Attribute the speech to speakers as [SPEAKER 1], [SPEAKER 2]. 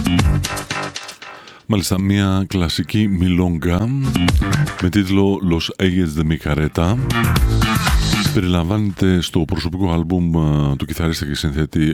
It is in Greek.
[SPEAKER 1] Μάλιστα, μια κλασική μιλόγκα με τίτλο Los Ayes de mi Careta περιλαμβάνεται στο προσωπικό άλμπουμ του κιθαρίστα και συνθέτη